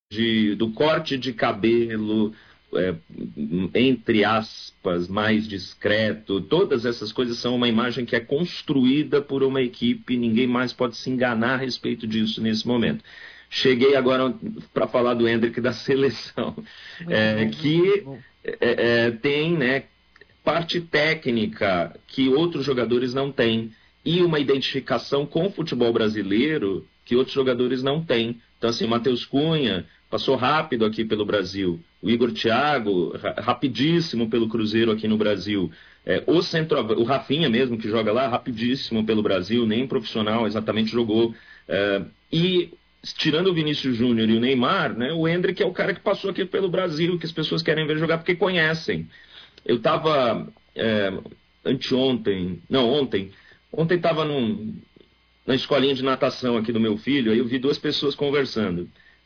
do corte de cabelo, é, entre aspas, mais discreto, todas essas coisas são uma imagem que é construída por uma equipe, ninguém mais pode se enganar a respeito disso nesse momento. Cheguei agora para falar do Endrick da seleção, que tem, né, parte técnica que outros jogadores não têm e uma identificação com o futebol brasileiro que outros jogadores não têm. Então, assim, o Matheus Cunha passou rápido aqui pelo Brasil, o Igor Thiago, rapidíssimo pelo Cruzeiro aqui no Brasil, o Rafinha mesmo, que joga lá, rapidíssimo pelo Brasil, nem profissional exatamente jogou, e tirando o Vinícius Júnior e o Neymar, né, o Endrick é o cara que passou aqui pelo Brasil, que as pessoas querem ver jogar porque conhecem. Eu estava ontem estava na escolinha de natação aqui do meu filho, aí eu vi duas pessoas conversando,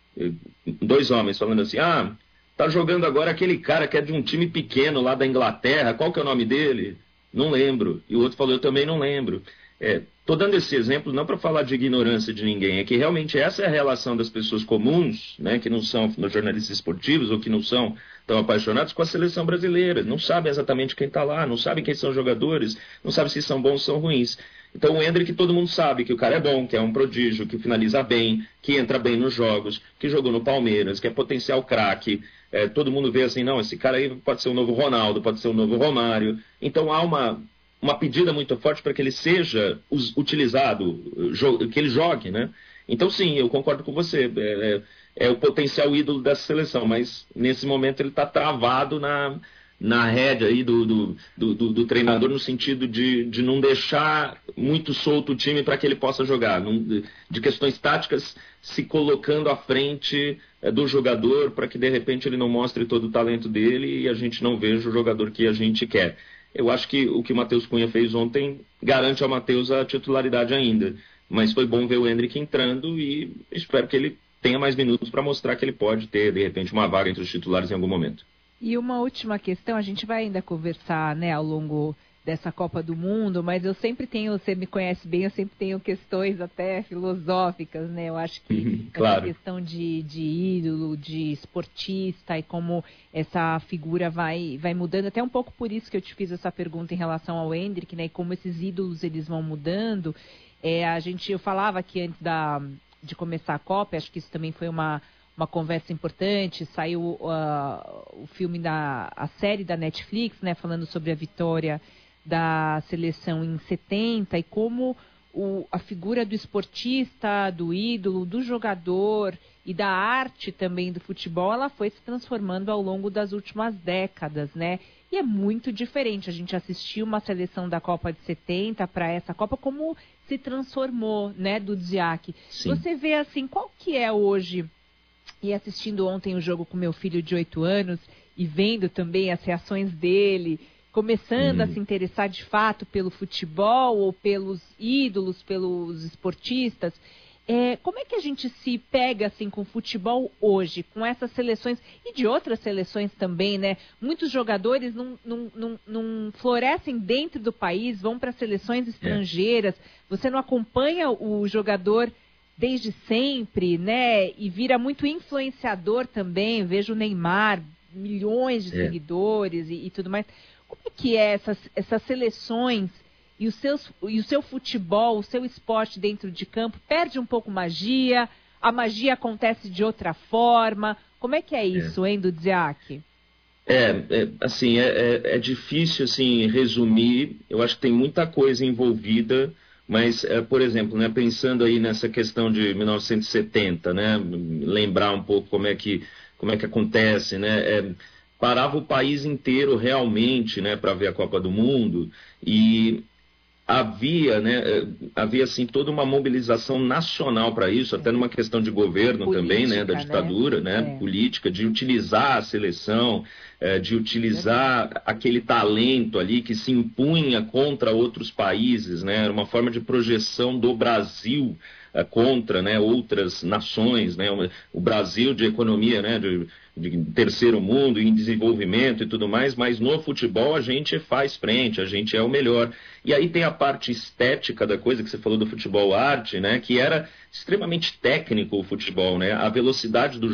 dois homens falando assim, tá jogando agora aquele cara que é de um time pequeno lá da Inglaterra, qual que é o nome dele? Não lembro. E o outro falou, eu também não lembro. Tô dando esse exemplo não para falar de ignorância de ninguém, é que realmente essa é a relação das pessoas comuns, né, que não são jornalistas esportivos ou que não são tão apaixonados com a seleção brasileira, não sabem exatamente quem está lá, não sabem quem são os jogadores, não sabem se são bons ou são ruins. Então o Endrick todo mundo sabe que o cara é bom, que é um prodígio, que finaliza bem, que entra bem nos jogos, que jogou no Palmeiras, que é potencial craque. Todo mundo vê assim, não, esse cara aí pode ser o novo Ronaldo, pode ser o novo Romário. Então há uma pedida muito forte para que ele seja utilizado, que ele jogue, né? Então sim, eu concordo com você, é o potencial ídolo dessa seleção, mas nesse momento ele está travado na rédea aí do treinador, no sentido de não deixar muito solto o time para que ele possa jogar, de questões táticas, se colocando à frente do jogador para que de repente ele não mostre todo o talento dele e a gente não veja o jogador que a gente quer. Eu acho que o que o Matheus Cunha fez ontem garante ao Matheus a titularidade ainda, mas foi bom ver o Endrick entrando e espero que ele tenha mais minutos para mostrar que ele pode ter, de repente, uma vaga entre os titulares em algum momento. E uma última questão, a gente vai ainda conversar, né, ao longo dessa Copa do Mundo, mas eu sempre tenho, você me conhece bem, eu sempre tenho questões até filosóficas, né? Eu acho que claro. Essa questão de ídolo, de esportista e como essa figura vai mudando, até um pouco por isso que eu te fiz essa pergunta em relação ao Endrick, né? E como esses ídolos eles vão mudando. Eu falava aqui antes de começar a Copa, acho que isso também foi uma conversa importante, saiu o filme a série da Netflix, né, falando sobre a vitória da seleção em 70 e como a figura do esportista, do ídolo, do jogador e da arte também do futebol, ela foi se transformando ao longo das últimas décadas, né? E é muito diferente. A gente assistiu uma seleção da Copa de 70 para essa Copa, como se transformou, né, do Dziak. Você vê assim, qual que é hoje, e assistindo ontem o jogo com meu filho de 8 anos e vendo também as reações dele, começando a se interessar de fato pelo futebol ou pelos ídolos, pelos esportistas, como é que a gente se pega assim com o futebol hoje, com essas seleções e de outras seleções também, né? Muitos jogadores não florescem dentro do país, vão para seleções estrangeiras, você não acompanha o jogador desde sempre, né? E vira muito influenciador também. Vejo o Neymar, milhões de seguidores e tudo mais. Como é que é essas seleções e o seu futebol, o seu esporte dentro de campo? Perde um pouco magia? A magia acontece de outra forma? Como é que é isso, hein, do Dziak? Assim, é difícil assim, resumir. Eu acho que tem muita coisa envolvida. Mas, por exemplo, né, pensando aí nessa questão de 1970, né, lembrar um pouco como é que acontece, né, parava o país inteiro realmente, né, para ver a Copa do Mundo e havia assim toda uma mobilização nacional para isso, até numa questão de governo política, também, né, da ditadura, né, política, de utilizar a seleção, de utilizar aquele talento ali que se impunha contra outros países, né, era uma forma de projeção do Brasil contra, né, outras nações, né, o Brasil de economia, né, de terceiro mundo, em desenvolvimento e tudo mais, mas no futebol a gente faz frente, a gente é o melhor. E aí tem a parte estética da coisa que você falou do futebol arte, né, que era extremamente técnico o futebol, né, a velocidade do